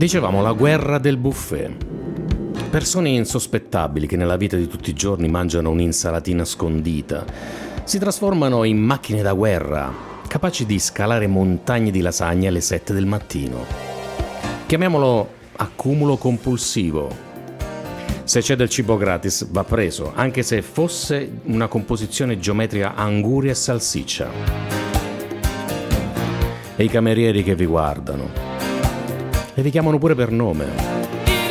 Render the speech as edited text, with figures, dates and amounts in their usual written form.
Dicevamo la guerra del buffet. Persone insospettabili che nella vita di tutti i giorni mangiano un'insalatina scondita si trasformano in macchine da guerra, capaci di scalare montagne di lasagne alle 7 del mattino. Chiamiamolo accumulo compulsivo. Se c'è del cibo gratis va preso, anche se fosse una composizione geometrica anguria e salsiccia. E i camerieri che vi guardano e vi chiamano pure per nome.